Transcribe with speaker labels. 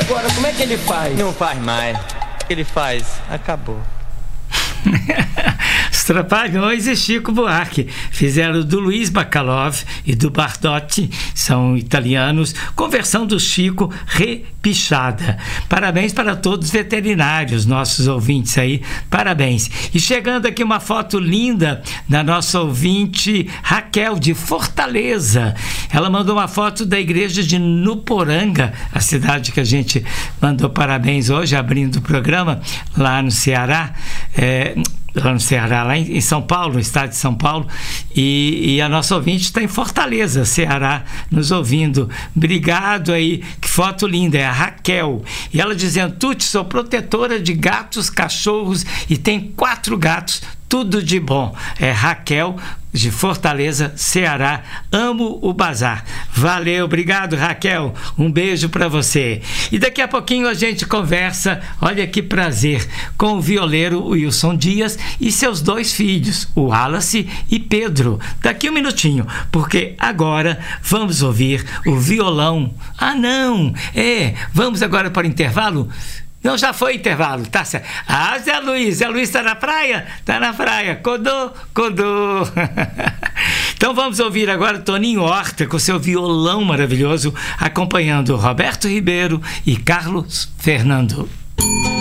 Speaker 1: agora como é que ele faz?
Speaker 2: Não faz mais. O que ele faz? Acabou.
Speaker 3: Os Trapalhões e Chico Buarque fizeram do Luiz Bacalov e do Bardotti, são italianos, com versão do Chico repichada. Parabéns para todos os veterinários, nossos ouvintes aí, parabéns. E chegando aqui uma foto linda da nossa ouvinte Raquel, de Fortaleza. Ela mandou uma foto da igreja de Nuporanga, a cidade que a gente mandou parabéns hoje, abrindo o programa, lá no Ceará, lá no Ceará, lá em São Paulo, no estado de São Paulo, e a nossa ouvinte está em Fortaleza, Ceará, nos ouvindo. Obrigado aí, que foto linda, é a Raquel. E ela dizendo: Tuti, sou protetora de gatos, cachorros e tem 4 gatos, tudo de bom. É Raquel, de Fortaleza, Ceará. Amo o bazar. Valeu, obrigado, Raquel. Um beijo para você. E daqui a pouquinho a gente conversa, olha que prazer, com o violeiro Wilson Dias e seus 2 filhos, o Wallace e Pedro. Daqui um minutinho, porque agora vamos ouvir o violão. Ah, não! Vamos agora para o intervalo? Não, já foi intervalo, tá certo. Ah, Zé Luiz tá na praia? Tá na praia. Codô. Então vamos ouvir agora Toninho Horta com seu violão maravilhoso, acompanhando Roberto Ribeiro e Carlos Fernando.